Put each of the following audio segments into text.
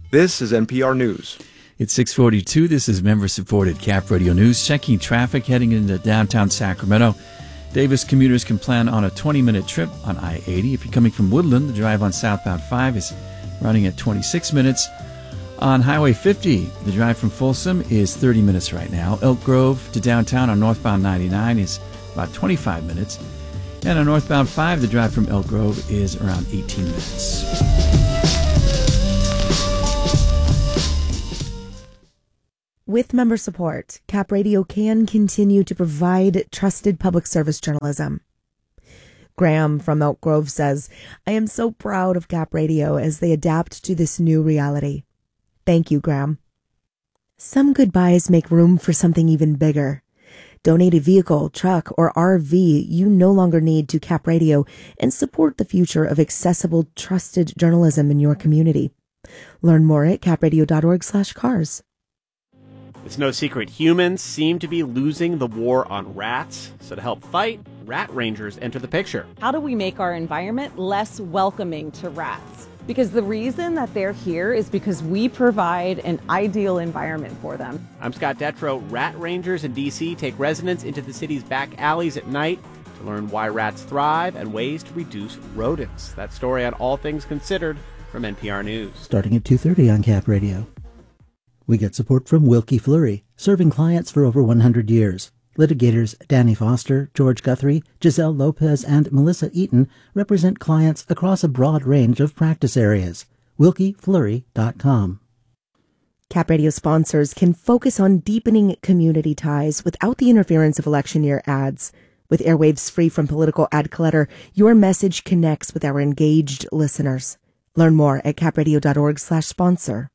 This is NPR News. It's 6:42. This is member-supported Cap Radio News. Checking traffic heading into downtown Sacramento. Davis commuters can plan on a 20-minute trip on I-80. If you're coming from Woodland, the drive on southbound 5 is running at 26 minutes. On Highway 50, the drive from Folsom is 30 minutes right now. Elk Grove to downtown on northbound 99 is about 25 minutes. And on northbound 5, the drive from Elk Grove is around 18 minutes. With member support, Cap Radio can continue to provide trusted public service journalism. Graham from Elk Grove says, "I am so proud of Cap Radio as they adapt to this new reality." Thank you, Graham. Some goodbyes make room for something even bigger. Donate a vehicle, truck, or RV you no longer need to Cap Radio and support the future of accessible, trusted journalism in your community. Learn more at capradio.org/cars. It's no secret humans seem to be losing the war on rats. So to help fight, rat rangers enter the picture. How do we make our environment less welcoming to rats? Because the reason that they're here is because we provide an ideal environment for them. I'm Scott Detrow. Rat rangers in D.C. take residents into the city's back alleys at night to learn why rats thrive and ways to reduce rodents. That story on All Things Considered from NPR News. Starting at 2:30 on Cap Radio. We get support from Wilkie Fleury, serving clients for over 100 years. Litigators Danny Foster, George Guthrie, Giselle Lopez, and Melissa Eaton represent clients across a broad range of practice areas. WilkieFleury.com. Cap Radio sponsors can focus on deepening community ties without the interference of election year ads. With airwaves free from political ad clutter, your message connects with our engaged listeners. Learn more at capradio.org/sponsor.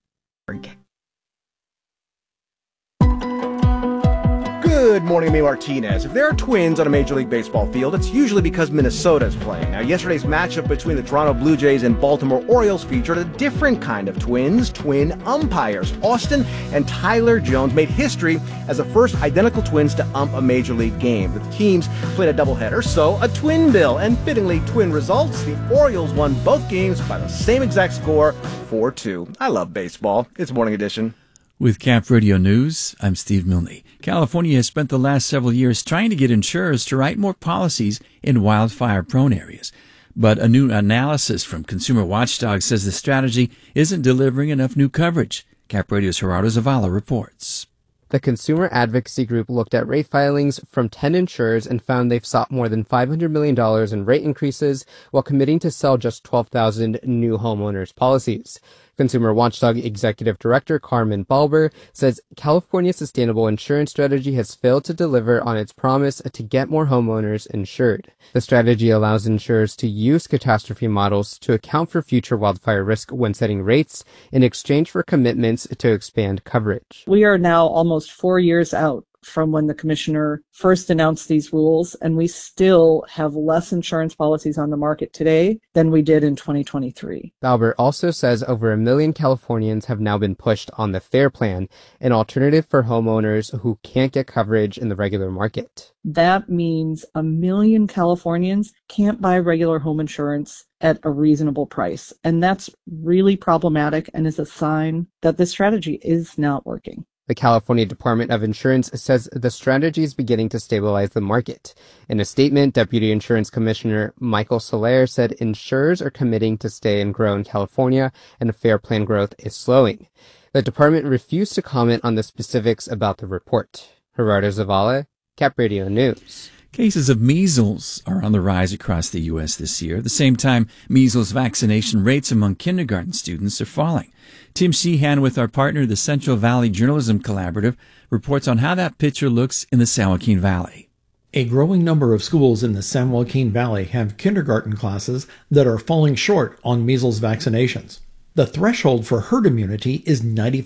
Good morning, May Martinez. If there are twins on a Major League Baseball field, it's usually because Minnesota is playing. Now, yesterday's matchup between the Toronto Blue Jays and Baltimore Orioles featured a different kind of twins, twin umpires. Austin and Tyler Jones made history as the first identical twins to ump a Major League game. The teams played a doubleheader, so a twin bill, and fittingly twin results. The Orioles won both games by the same exact score, 4-2. I love baseball. It's Morning Edition. With Cap Radio News, I'm Steve Milne. California has spent the last several years trying to get insurers to write more policies in wildfire-prone areas. But a new analysis from Consumer Watchdog says the strategy isn't delivering enough new coverage. Cap Radio's Gerardo Zavala reports. The consumer advocacy group looked at rate filings from 10 insurers and found they've sought more than $500 million in rate increases while committing to sell just 12,000 new homeowners policies. Consumer Watchdog Executive Director Carmen Balber says California's sustainable insurance strategy has failed to deliver on its promise to get more homeowners insured. The strategy allows insurers to use catastrophe models to account for future wildfire risk when setting rates in exchange for commitments to expand coverage. We are now almost 4 years out from when the commissioner first announced these rules, and we still have less insurance policies on the market today than we did in 2023. Albert also says over 1 million Californians have now been pushed on the FAIR plan, an alternative for homeowners who can't get coverage in the regular market. That means 1 million Californians can't buy regular home insurance at a reasonable price, and that's really problematic and is a sign that this strategy is not working. The California Department of Insurance says the strategy is beginning to stabilize the market. In a statement, Deputy Insurance Commissioner Michael Soler said insurers are committing to stay and grow in California and FAIR plan growth is slowing. The department refused to comment on the specifics about the report. Gerardo Zavala, Cap Radio News. Cases of measles are on the rise across the U.S. this year. At the same time, measles vaccination rates among kindergarten students are falling. Tim Sheehan, with our partner, the Central Valley Journalism Collaborative, reports on how that picture looks in the San Joaquin Valley. A growing number of schools in the San Joaquin Valley have kindergarten classes that are falling short on measles vaccinations. The threshold for herd immunity is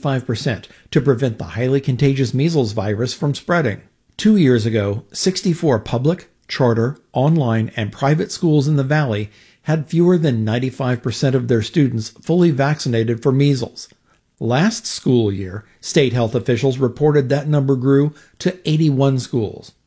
95% to prevent the highly contagious measles virus from spreading. 2 years ago, 64 public, charter, online, and private schools in the valley had fewer than 95% of their students fully vaccinated for measles. Last school year, state health officials reported that number grew to 81 schools.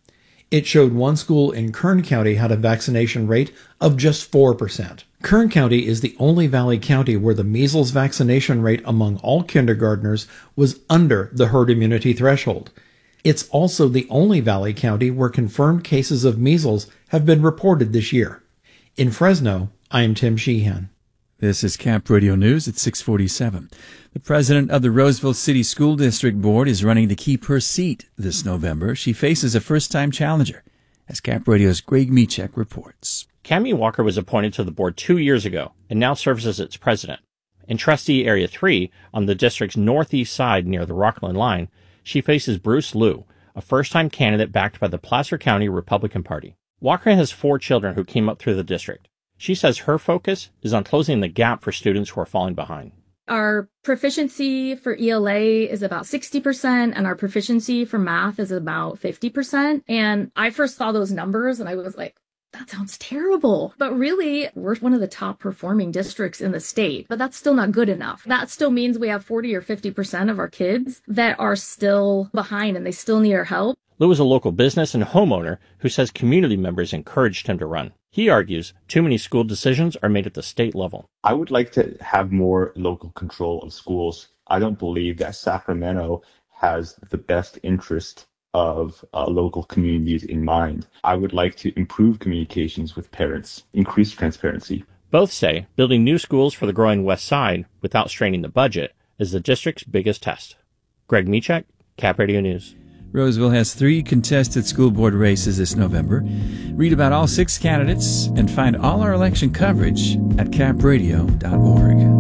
It showed one school in Kern County had a vaccination rate of just 4%. Kern County is the only Valley County where the measles vaccination rate among all kindergartners was under the herd immunity threshold. It's also the only Valley County where confirmed cases of measles have been reported this year. In Fresno, I am Tim Sheehan. This is Cap Radio News at 647. The president of the Roseville City School District Board is running to keep her seat this November. She faces a first-time challenger, as Cap Radio's Greg Michek reports. Cammie Walker was appointed to the board 2 years ago and now serves as its president. In Trustee Area 3, on the district's northeast side near the Rockland line, she faces Bruce Liu, a first-time candidate backed by the Placer County Republican Party. Walker has 4 children who came up through the district. She says her focus is on closing the gap for students who are falling behind. Our proficiency for ELA is about 60%, and our proficiency for math is about 50%. And I first saw those numbers and I was like, that sounds terrible. But really, we're one of the top performing districts in the state, but that's still not good enough. That still means we have 40 or 50% of our kids that are still behind and they still need our help. Lou is a local business and homeowner who says community members encouraged him to run. He argues too many school decisions are made at the state level. I would like to have more local control of schools. I don't believe that Sacramento has the best interest of local communities in mind. I would like to improve communications with parents, increase transparency. Both say building new schools for the growing West Side without straining the budget is the district's biggest test. Greg Michek, Cap Radio News. Roseville has 3 contested school board races this November. Read about all 6 candidates and find all our election coverage at capradio.org.